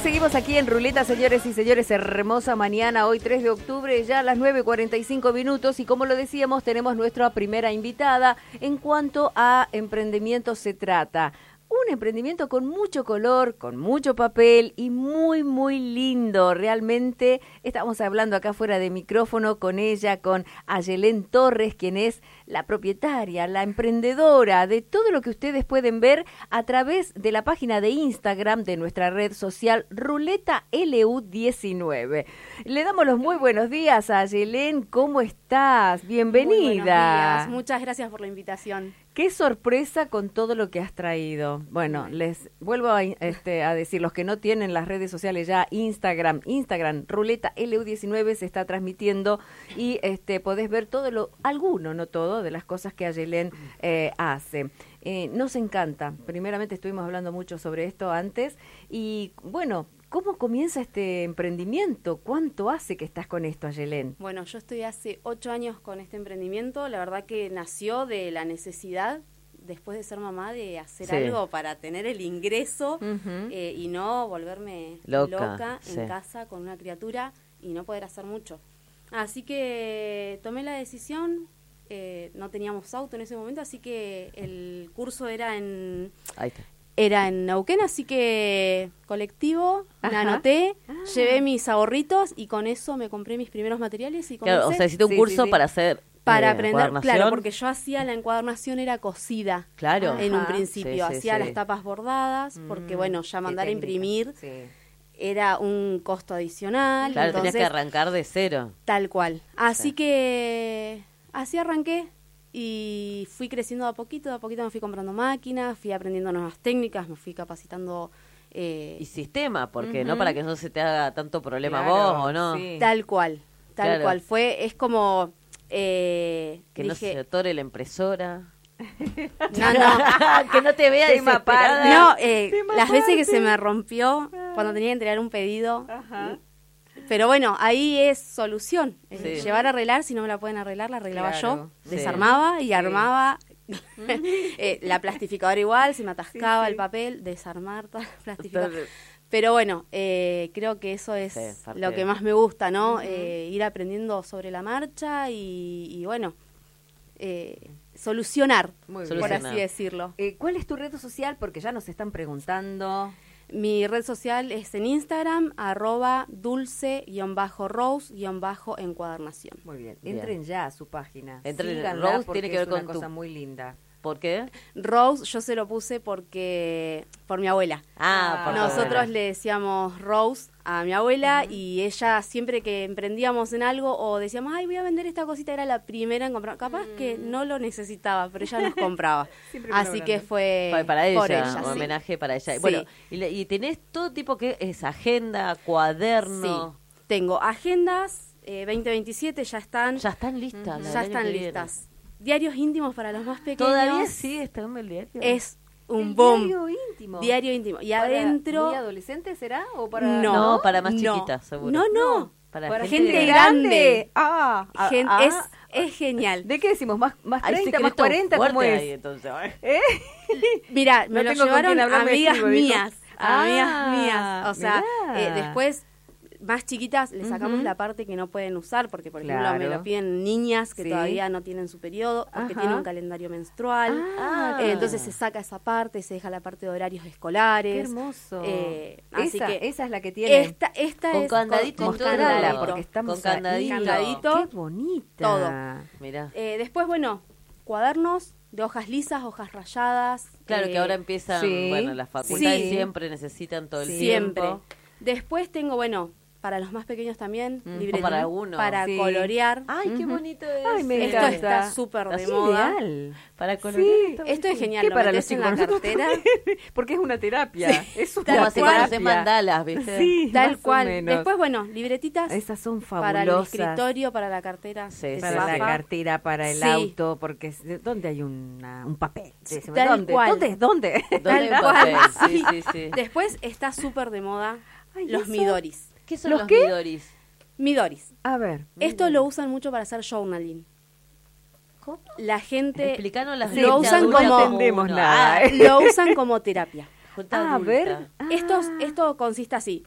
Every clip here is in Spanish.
seguimos aquí en Ruleta, señores y señores, hermosa mañana, hoy 3 de octubre, ya a las 9:45 y como lo decíamos, tenemos nuestra primera invitada. En cuanto a emprendimiento se trata, un emprendimiento con mucho color, con mucho papel y muy, muy lindo. Realmente estamos hablando acá fuera de micrófono con ella, con Ayelén Torres, quien es la propietaria, la emprendedora de todo lo que ustedes pueden ver a través de la página de Instagram de nuestra red social Ruleta LU19. Le damos los muy buenos días a Ayelén. ¿Cómo estás? Bienvenida. Muy buenos días. Muchas gracias por la invitación. Qué sorpresa con todo lo que has traído. Bueno, les vuelvo a decir, los que no tienen las redes sociales ya, Instagram, Ruleta LU19 se está transmitiendo y podés ver alguno, no todo, de las cosas que Ayelén hace. Nos encanta. Primeramente estuvimos hablando mucho sobre esto antes y bueno, ¿cómo comienza este emprendimiento? ¿Cuánto hace que estás con esto, Ayelén? Bueno, yo estoy hace 8 años con este emprendimiento. La verdad que nació de la necesidad, después de ser mamá, de hacer algo para tener el ingreso y no volverme loca en casa con una criatura y no poder hacer mucho. Así que tomé la decisión. No teníamos auto en ese momento, así que el curso era en Neuquén, así que colectivo, me anoté, llevé mis ahorritos y con eso me compré mis primeros materiales y comencé. Claro, o sea, hiciste un curso para hacer para aprender, claro, porque yo hacía la encuadernación, era cosida. Claro. En un principio, hacía las tapas bordadas, porque bueno, ya mandar a imprimir era un costo adicional. Claro, entonces, tenías que arrancar de cero. Tal cual. Así que así arranqué. Y fui creciendo de a poquito me fui comprando máquinas, fui aprendiendo nuevas técnicas, me fui capacitando. Y sistema, porque no para que no se te haga tanto problema vos, ¿o no? Sí. Tal cual. Es como... que dije, no se atore la impresora. No. Que no te vea desesperada. No, las veces que se me rompió, cuando tenía que entregar un pedido... Pero bueno, ahí es solución. Llevar a arreglar, si no me la pueden arreglar, la arreglaba yo. Desarmaba y armaba. La plastificadora igual, se me atascaba el papel, desarmar toda la plastificadora. Pero bueno, creo que eso es lo que más me gusta, ¿no? Ir aprendiendo sobre la marcha y bueno, solucionar, por así decirlo. ¿Cuál es tu red social? Porque ya nos están preguntando. Mi red social es en Instagram, @dulce_rose_encuadernación. Muy bien. Entren ya a su página. Síganla, Rose tiene que ver con cosa muy linda. ¿Por qué? Rose yo se lo puse por mi abuela. Nosotros le decíamos Rose a mi abuela y ella siempre que emprendíamos en algo o decíamos, ay, voy a vender esta cosita, era la primera en comprar. Capaz que no lo necesitaba, pero ella nos compraba. Así que fue para ella, por ella, un homenaje para ella. Sí. Bueno, y tenés todo tipo que es agenda, cuaderno. Sí, tengo agendas 2027, ya están listas. Ya están listas. Diarios íntimos para los más pequeños. ¿Todavía sigue estando el diario? Es un boom. Diario íntimo. Y adentro... ¿Muy adolescente será? ¿O para... No, para más chiquitas, seguro. No. Para gente grande. Es genial. ¿De qué decimos? ¿Más 30, más 40? ¿Cómo es? Ahí, entonces. Mira, me lo llevaron amigas mías. O sea, mirá. Después... Más chiquitas le sacamos la parte que no pueden usar porque, por ejemplo, me lo piden niñas que todavía no tienen su periodo porque tienen un calendario menstrual. Entonces se saca esa parte, se deja la parte de horarios escolares. Qué hermoso. Así que esa es la que tiene. Esta con es candadito con candadito, porque estamos con candadito. Qué bonita. Todo. Mirá. Después, bueno, cuadernos de hojas lisas, hojas rayadas. Claro que ahora empiezan, las facultades siempre necesitan todo el tiempo. Después tengo, para los más pequeños también, libreta para colorear. Ay, qué bonito es. Ay, me esto encanta. Está súper de moda. Ideal. Para colorear. Esto es genial. ¿Qué Lo para metés los en chicos? la cartera. Porque es una terapia. Es una Como terapia. hacer mandalas, ¿viste? Sí, Tal cual. Menos. Después, libretitas. Esas son para el fabulosas. escritorio, para la cartera. Para la cartera, para el auto, porque ¿dónde hay un papel? Tal cual. ¿Dónde? Tal cual. Sí. Después está súper de moda los Midoris. ¿Qué son los Midoris? Midoris. A ver. Esto lo usan mucho para hacer journaling. ¿Cómo? La gente Explicanos las lo usan como no entendemos nada. Lo usan como terapia. A ver. Esto consiste así.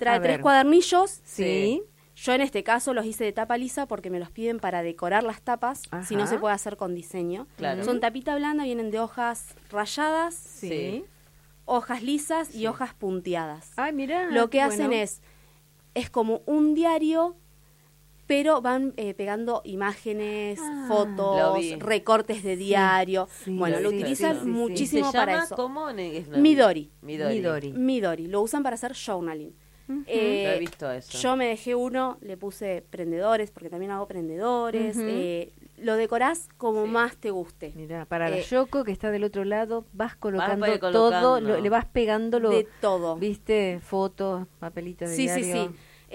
trae 3 cuadernillos. Sí. Yo en este caso los hice de tapa lisa porque me los piden para decorar las tapas. Ajá. Si no se puede hacer con diseño. Claro. Son tapita blanda, vienen de hojas rayadas, sí, hojas lisas y hojas punteadas. Ay, mirá. Lo que hacen es como un diario, pero van pegando imágenes, fotos, recortes de diario. Sí, bueno, lo utilizan muchísimo para eso. ¿Cómo? Midori. Midori. Lo usan para hacer journaling. Lo he visto eso. Yo me dejé uno, le puse prendedores, porque también hago prendedores. Lo decorás como más te guste. Mirá, para la Yoko, que está del otro lado, vas colocando todo, le vas pegando de todo. ¿Viste? Fotos, papelitos de diario.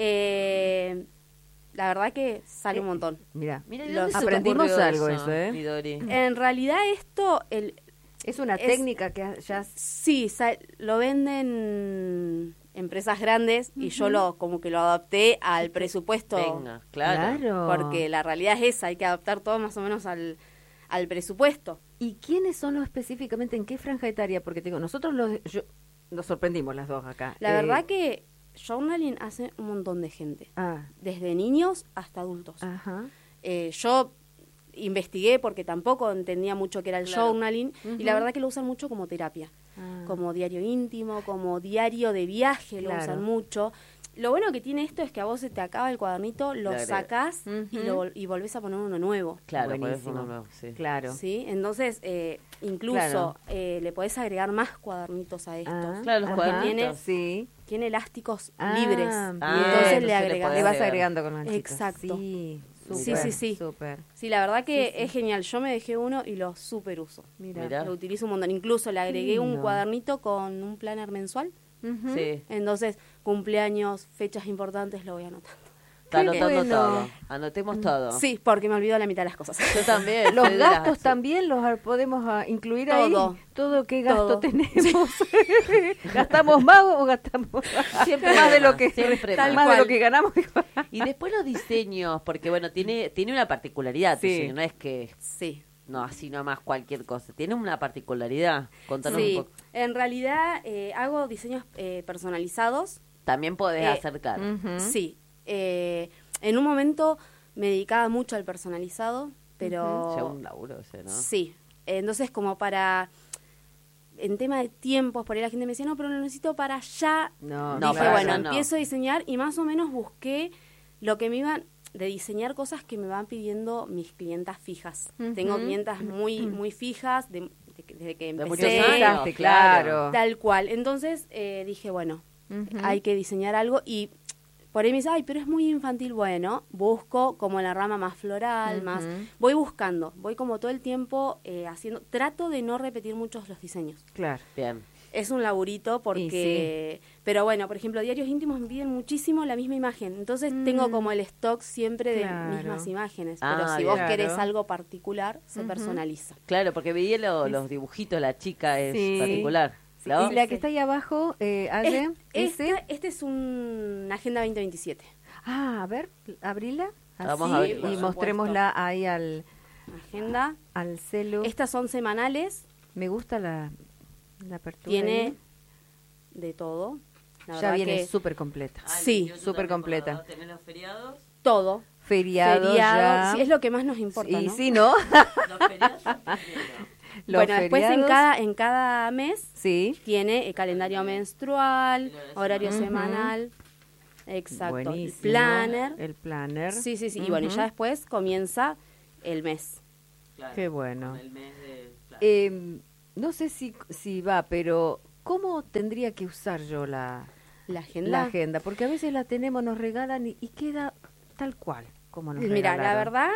Sí. La verdad que sale un montón. Mirá, aprendimos algo eso, Midori. En realidad esto... es una técnica que ya... Sí, lo venden empresas grandes y yo como que lo adapté al presupuesto. Venga, claro. Porque la realidad es esa, hay que adaptar todo más o menos al presupuesto. ¿Y quiénes son específicamente, en qué franja etaria? Porque te digo, nosotros nos sorprendimos las dos acá. La verdad que journaling hace un montón de gente, desde niños hasta adultos. Ajá. Yo investigué porque tampoco entendía mucho qué era el journaling y la verdad que lo usan mucho como terapia, como diario íntimo, como diario de viaje, lo usan mucho. Lo bueno que tiene esto es que a vos se te acaba el cuadernito, lo sacás y volvés a poner uno nuevo. Claro, pones uno nuevo, sí. Claro. ¿Sí? Entonces, incluso le podés agregar más cuadernitos a estos. Claro, los cuadernitos. Tiene elásticos libres. Entonces le vas agregando con los Exacto. Sí. Sí. Súper. Sí, la verdad que es genial. Yo me dejé uno y lo súper uso. Mirá. Lo utilizo un montón. Incluso le agregué un cuadernito con un planner mensual. Sí. Entonces, cumpleaños, fechas importantes, lo voy anotando. Está anotando todo. Anotemos todo. Sí, porque me olvido la mitad de las cosas. Yo también. Los gastos también los podemos incluir ahí. Todo qué gasto tenemos. ¿Gastamos más o gastamos siempre más de lo que más de lo que ganamos? Y después los diseños, porque bueno, tiene una particularidad. Diseño, no es que no, así nomás cualquier cosa. Tiene una particularidad. Contanos un poco. En realidad hago diseños personalizados. También podés acercar. Sí. En un momento me dedicaba mucho al personalizado, pero... Ya un laburo ese, ¿no? Sí. Entonces, como para... En tema de tiempos, por ahí la gente me decía, no, pero lo necesito para allá. Dije, bueno, empiezo a diseñar y más o menos busqué lo que me iban... de diseñar cosas que me van pidiendo mis clientas fijas. Tengo clientas muy fijas desde que empecé. Muchos años, claro. Tal cual. Entonces dije, bueno, hay que diseñar algo y por ahí me dice, pero es muy infantil. Bueno, busco como la rama más floral, más... Voy buscando, voy como todo el tiempo haciendo... Trato de no repetir muchos los diseños. Claro. Bien. Es un laburito porque... Pero bueno, por ejemplo, diarios íntimos me piden muchísimo la misma imagen. Entonces tengo como el stock siempre de mismas imágenes. Pero si vos querés algo particular, se personaliza. Claro, porque veía los dibujitos, la chica es particular. Sí. ¿Y la que está ahí abajo, Ale? Este es una Agenda 2027. A ver, abrila. Vamos a ver. Y mostrémosla ahí Agenda. Al celu. Estas son semanales. Me gusta la apertura. Tiene de todo. Ya viene súper completa. Sí, súper completa. ¿Tenés los feriados? Todo. Feriados ya. Sí, es lo que más nos importa, ¿no? Sí, ¿no? Los feriados. Bueno, después en cada mes tiene el calendario menstrual, horario semanal. Exacto. Buenísimo. El planner. Sí. Y bueno, ya después comienza el mes. Claro, qué bueno. El mes de... no sé si va, pero ¿cómo tendría que usar yo la agenda? La agenda, porque a veces la tenemos, nos regalan y queda tal cual como nos Mira, regalaron. la verdad,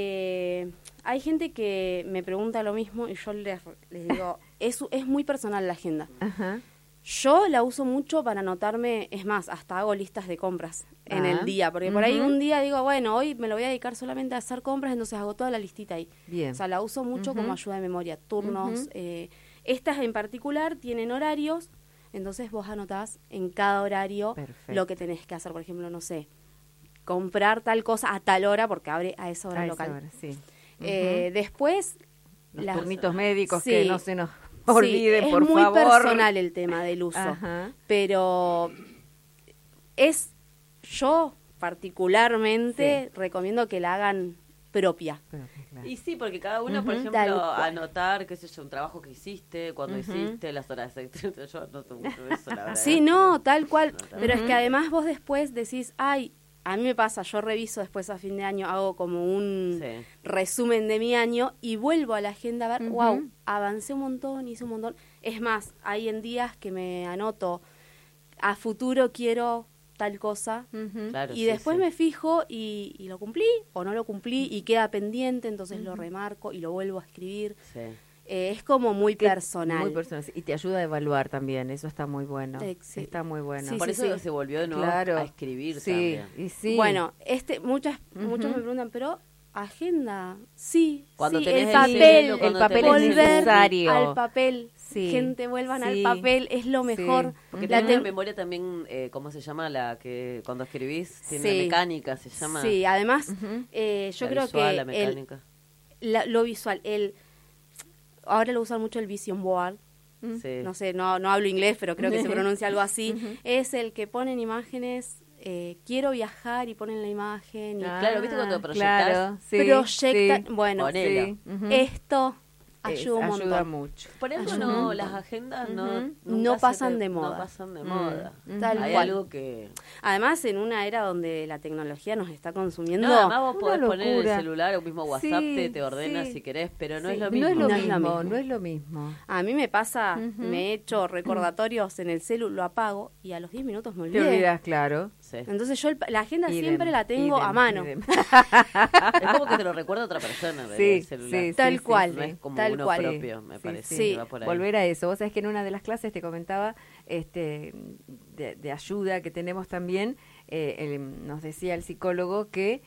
hay gente que me pregunta lo mismo y yo les digo, es muy personal la agenda. Ajá. Yo la uso mucho para anotarme, es más, hasta hago listas de compras en el día, porque por ahí un día digo, bueno, hoy me lo voy a dedicar solamente a hacer compras, entonces hago toda la listita ahí. Bien. O sea, la uso mucho como ayuda de memoria, turnos. Estas en particular tienen horarios, entonces vos anotás en cada horario lo que tenés que hacer. Por ejemplo, no sé, comprar tal cosa a tal hora, porque abre a esa hora local. Esa hora, sí. Después... Los turnitos médicos que no se nos... olviden, por favor. Es muy favor. personal el tema del uso, pero yo particularmente recomiendo que la hagan propia. Claro. Y sí, porque cada uno, por ejemplo, anotar, qué sé yo, un trabajo que hiciste, cuando hiciste, las horas extras. Yo anoto mucho eso, la verdad. Sí, no, tal cual. Pero es que además vos después decís, ay, a mí me pasa, yo reviso después a fin de año, hago como un resumen de mi año y vuelvo a la agenda a ver, wow, avancé un montón, hice un montón. Es más, hay en días que me anoto, a futuro quiero tal cosa, claro, y después me fijo y lo cumplí o no lo cumplí y queda pendiente, entonces lo remarco y lo vuelvo a escribir. Sí. Es como muy personal. Muy personal. Y te ayuda a evaluar también, eso está muy bueno. Sí. Está muy bueno. Por eso se volvió de nuevo a escribir también. Y bueno, muchos me preguntan, pero agenda, cuando tenés el papel volver es necesario. al papel. Gente, vuelvan al papel, es lo mejor. Porque tenés memoria también, ¿cómo se llama? La que cuando escribís tiene mecánica, se llama. Sí, además, yo creo visual, que la mecánica. Lo visual, ahora lo usan mucho el vision board. No sé, no hablo inglés, pero creo que se pronuncia algo así. Es el que ponen imágenes, quiero viajar y ponen la imagen. Claro, ¿viste cuando proyectas? Proyectan, bueno, esto ayuda mucho. Por ejemplo, las agendas no pasan de moda. No pasan de moda. Hay algo que... Además, en una era donde la tecnología nos está consumiendo... además vos podés poner en el celular o mismo WhatsApp, te ordena si querés, pero no es lo mismo. No es lo mismo. A mí me pasa, me he hecho recordatorios en el celu, lo apago y a los 10 minutos me olvido. Te olvidas, claro. Sí. Entonces yo la agenda siempre la tengo a mano. Es como que te lo recuerda otra persona del celular. Tal cual. No es como tal uno cual. propio, me parece. Sí. Va por ahí. Volver a eso. Vos sabés que en una de las clases te comentaba de ayuda que tenemos también, nos decía el psicólogo que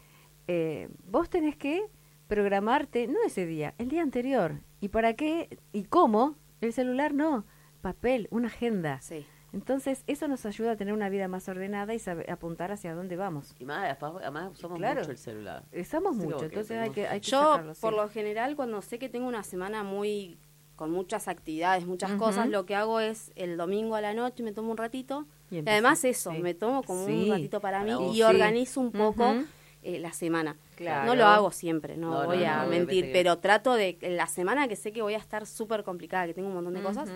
vos tenés que programarte, no ese día, el día anterior. ¿Y para qué? ¿Y cómo? El celular no. Papel, una agenda. Sí. Entonces, eso nos ayuda a tener una vida más ordenada y saber apuntar hacia dónde vamos. Y más, además usamos mucho el celular. Usamos mucho, entonces hay que yo, sacarlo, por lo general, cuando sé que tengo una semana con muchas actividades, muchas cosas, lo que hago es el domingo a la noche me tomo un ratito. Y además me tomo como un ratito para mí y organizo un poco la semana. Claro. No lo hago siempre, no voy a mentir, pero trato de, la semana que sé que voy a estar súper complicada, que tengo un montón de cosas,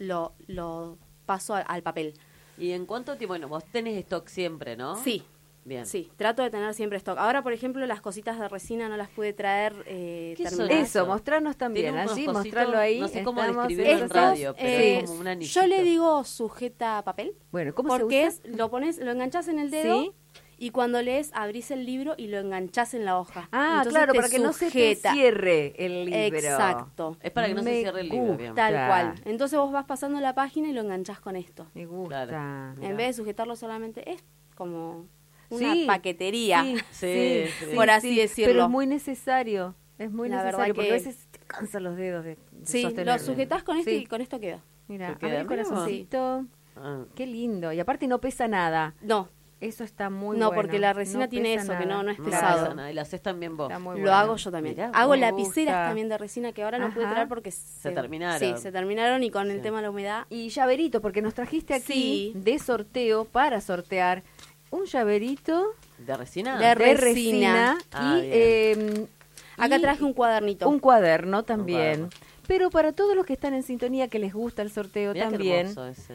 lo paso al papel. ¿Y en cuánto tiempo? Bueno, vos tenés stock siempre, ¿no? Sí. Bien. Sí, trato de tener siempre stock. Ahora, por ejemplo, las cositas de resina no las pude traer Eso, mostrarnos también, allí, mostrarlo ahí. No sé cómo describirlo en radio, pero es como un anillito. Yo le digo sujeta papel. Bueno, ¿cómo porque se usa? Lo enganchás en el dedo y cuando lees abrís el libro y lo enganchás en la hoja. Entonces claro, para que no se te cierre el libro. Exacto. Es para que no se cierre el libro. Bien. Tal cual. Entonces vos vas pasando la página y lo enganchás con esto. Me gusta. Claro. En vez de sujetarlo solamente, es como una paquetería, por así decirlo. Pero es muy necesario, porque a veces te cansan los dedos de sostenerlo. Lo sujetás con esto y con esto queda. Mira, a ver el corazoncito. Qué lindo. Y aparte no pesa nada. No. Eso está muy bueno. No, porque la resina tiene eso, que no es pesado. Y lo haces también vos. Lo hago yo también. Mirá, hago lapiceras también de resina que ahora no pude traer porque se terminaron. Sí, se terminaron y con el tema de la humedad. Y llaverito, porque nos trajiste aquí de sorteo para sortear un llaverito de resina. De resina. Y acá traje un cuadernito. Un cuaderno también. Pero para todos los que están en sintonía, que les gusta el sorteo también. Qué hermoso ese.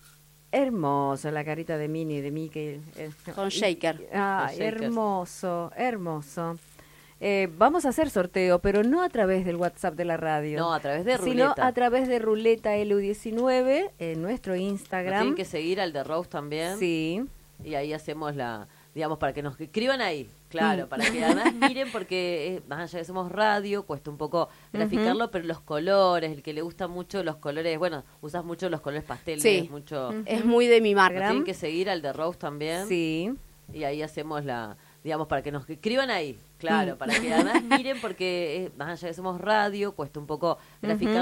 Hermoso, la carita de Minnie, de Mickey. Con shaker. Hermoso, hermoso. Vamos a hacer sorteo, pero no a través del WhatsApp de la radio. No, a través de Ruleta. Sino a través de Ruleta LU19 en nuestro Instagram. Tienen que seguir al de Rose también. Sí. Y ahí hacemos digamos, para que nos escriban ahí, claro, para que además miren, porque más allá de somos radio, cuesta un poco graficarlo, pero los colores, el que le gusta mucho los colores, bueno, usas mucho los colores pasteles, mucho... Es muy de mi marca. Tienen que seguir al de Rose también. Sí. Y ahí hacemos digamos, para que nos escriban ahí, claro, para que además miren, porque más allá de somos radio, cuesta un poco graficarlo.